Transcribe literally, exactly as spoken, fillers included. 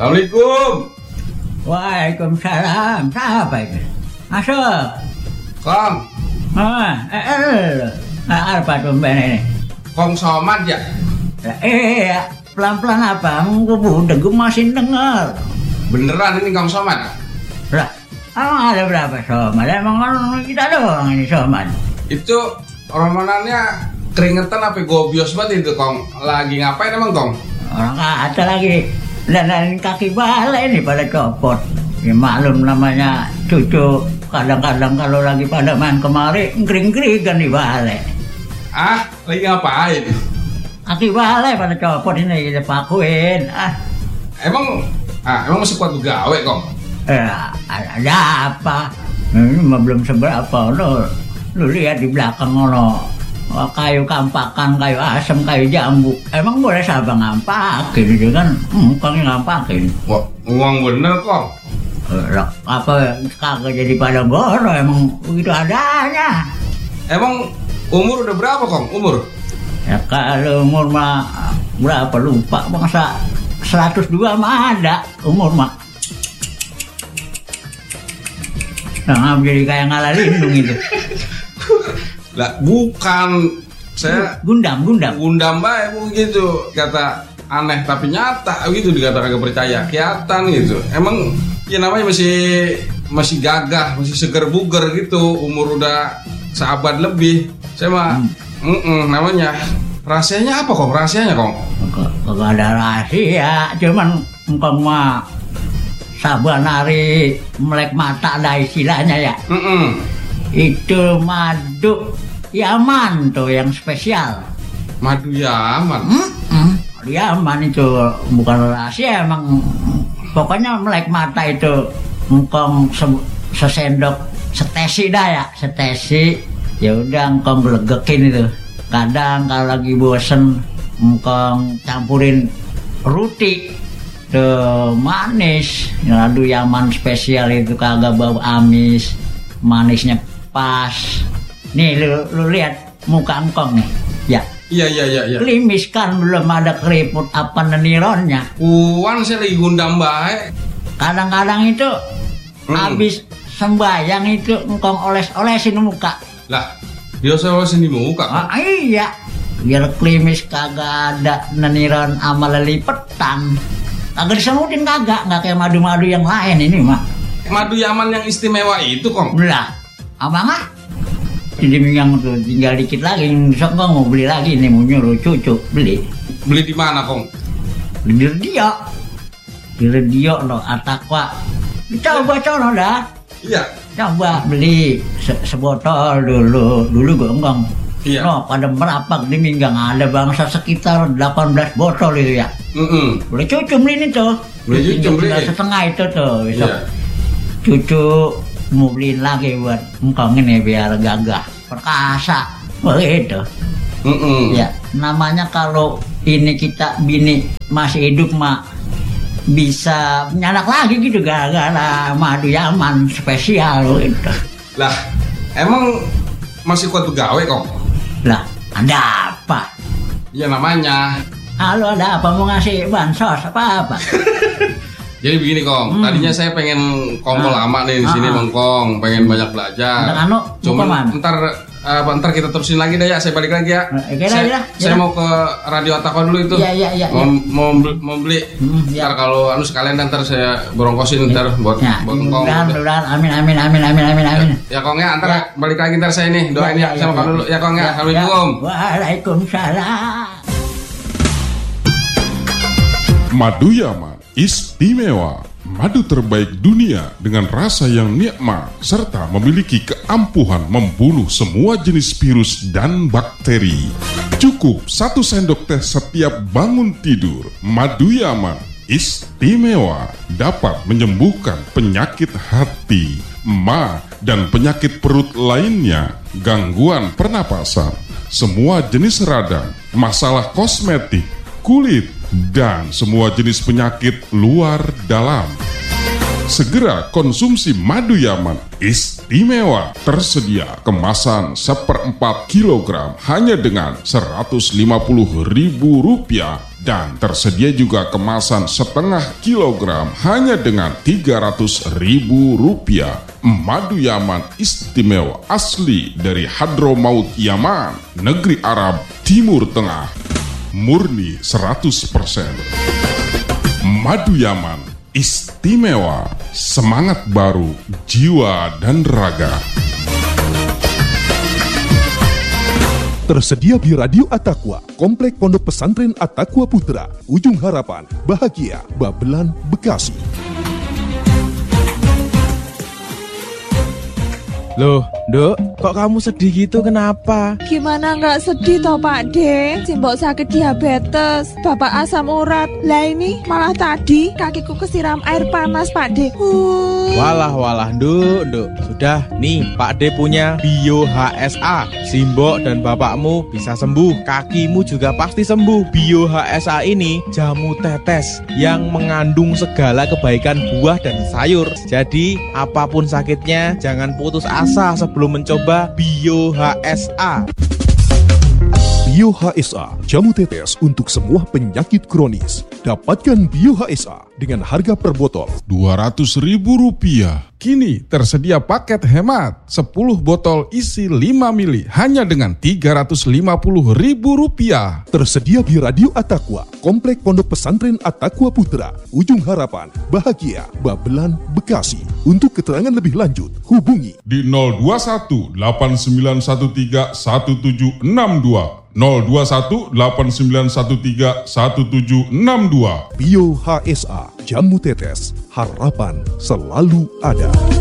Assalamualaikum. Waalaikumsalam. Siapa itu? Masuk. Kong. Ah, eh, eh, apa tumben ini? Kong Somad ya? Eh, pelan-pelan apa? Gue udah gue masih denger. Beneran ini Kong Somad? Lah, emang ada berapa somad? Emang kan kita doang ini somad. Itu romanannya keringetan apa gobios banget itu Kong. Lagi ngapain emang Kong? Orang kata lagi dandanin kaki balai nih pada copot. Ya maklum namanya cucu. Kadang-kadang kalau lagi pada main kemari ngering-ngeringan di balai. Ah, lagi ngapain? Kaki balai pada copot ini kita pakuin. Ah, Emang ah emang masih kuat gawe Kong? eh, ada apa? Ini mah belum seberapa. Lo, lo lihat di belakang ono. Oh, kayu kampakan, kayu asem, kayu jambu. Emang boleh siapa ngampakin itu kan? Hmm, kongnya ngampakin. Wah, uang bener Kong. Eh, apa kagak jadi pada goro emang begitu adanya. Emang umur udah berapa Kong? Umur? Ya kalau umur mah berapa lupa bangsa seratus dua mah ada umur mah. Nah, jadi kayak ngalah lindung itu. Lah bukan, saya Gundam, Gundam. undang baik begitu, kata aneh tapi nyata gitu, dikata kagak percaya, kelihatan gitu. Emang ya namanya masih masih gagah, masih seger buger gitu, umur udah seabad lebih. Saya mah Hmm. mm-mm, namanya rahasianya apa Kong? Rahasianya Kong? Kagak ada rahasia, cuman engkau mah saban hari melek mata ada istilahnya ya. Mm-mm. Itu madu Yaman tuh yang spesial. Madu Yaman. Hmm? Hmm. Yaman itu bukan rahasia emang. Pokoknya melek mata itu engkong se- sesendok setesi dah ya, setesi. Ya udah engkong gelegekin itu. Kadang kalau lagi bosen engkong campurin roti tuh manis. Madu Yaman spesial itu kagak bau amis, manisnya pas. Nih lu, lu lihat muka engkong nih. Ya. Iya iya iya iya. Klimis kan belum ada keriput apa nenironnya. Puan saya lagi gundam baik. Kadang-kadang itu Hmm. habis sembayang itu engkong oles-olesin muka. Lah, dia selalu di muka. Ah, iya. Biar klimis kagak ada neniron sama lelipetan. Kagak disemutin kagak, nggak kayak madu-madu yang lain ini mah. Madu Yaman yang istimewa itu Kong. Belah. Abang ah? Jadi yang tuh tinggal dikit lagi, besok gua mau beli lagi nih, mau nyuruh cucu beli. Beli di mana Kong? Di radio, di radio lo, Atakwa. Coba coba dah, Iya. coba beli se- sebotol dulu, dulu gua enggak. Iya. No, pada merapak di Minggang ada bangsa sekitar delapan belas botol itu ya. Mm-mm. Boleh cucu beli tuh. Boleh cucu beli. Tinggal setengah itu tuh. Besok Iya. cucu mau beliin lagi buat engkong ini biar gagah, perkasa, begitu. Mm-mm. Ya, namanya kalau ini kita bini masih hidup mah bisa nyanak lagi gitu gara-gara madu Yaman spesial gitu. Lah, emang masih kuat begawe Kong? Lah, ada apa? Ya namanya. Halo, ada apa mau ngasih bansos apa apa? Jadi begini Kong, Hmm. tadinya saya pengen kongkol Ah. lama nih di sini Ah. Bang Kong, pengen banyak belajar. Dan anu, Cuman mau kemana? ntar apa ntar kita terusin lagi deh ya, saya balik lagi ya. Eh, kira, saya, kira, saya kira. mau ke Radio Atakwa dulu itu. Iya, iya, iya, Mau, mau, beli- mau beli. Hmm, iya. Ntar kalau anu sekalian ntar saya borongkosin ntar buat Ya, buat Kong. mudah-mudahan, mudah-mudahan, amin, amin, amin, amin, amin, amin. Ya Kong ya, ntar Ya. balik lagi ntar saya nih doain ya, saya makan dulu ya Kong ya. Assalamualaikum. Waalaikumsalam. Madu Yaman istimewa, madu terbaik dunia dengan rasa yang nikmat serta memiliki keampuhan membunuh semua jenis virus dan bakteri. Cukup satu sendok teh setiap bangun tidur. Madu Yaman istimewa, dapat menyembuhkan penyakit hati, ma, dan penyakit perut lainnya, gangguan pernapasan, semua jenis radang, masalah kosmetik, kulit, dan semua jenis penyakit luar dalam. Segera konsumsi madu Yaman istimewa. Tersedia kemasan seperempat kilogram hanya dengan seratus lima puluh ribu rupiah. Dan tersedia juga kemasan setengah kilogram hanya dengan tiga ratus ribu rupiah. Madu Yaman istimewa asli dari Hadramaut Yaman, negeri Arab Timur Tengah. Murni seratus persen. Madu Yaman istimewa, semangat baru, jiwa dan raga. Tersedia di Radio At-Taqwa, Komplek Pondok Pesantren At-Taqwa Putra, Ujung Harapan, Bahagia, Babelan, Bekasi. Loh, Nduk, kok kamu sedih gitu, kenapa? Gimana nggak sedih toh Pak De? Simbok sakit diabetes, bapak asam urat. Lah ini malah tadi kakiku kesiram air panas Pak De. Uh. Walah, walah, Nduk, Nduk. Sudah, nih Pak De punya Bio H S A. Simbok dan bapakmu bisa sembuh, kakimu juga pasti sembuh. Bio H S A ini jamu tetes yang mengandung segala kebaikan buah dan sayur. Jadi, apapun sakitnya, jangan putus asa sebelum mencoba Bio H S A. Bio H S A, jamu tetes untuk semua penyakit kronis. Dapatkan Bio H S A dengan harga per botol dua ratus ribu rupiah. Kini tersedia paket hemat sepuluh botol isi lima mili hanya dengan tiga ratus lima puluh ribu rupiah. Tersedia di Radio At-Taqwa, Komplek Pondok Pesantren At-Taqwa Putra, Ujung Harapan, Bahagia, Babelan, Bekasi. Untuk keterangan lebih lanjut, hubungi Di nol dua satu delapan sembilan satu tiga satu tujuh enam dua. nol dua satu delapan sembilan satu tiga satu tujuh enam dua. Bio H S A, jamu tetes, harapan selalu ada.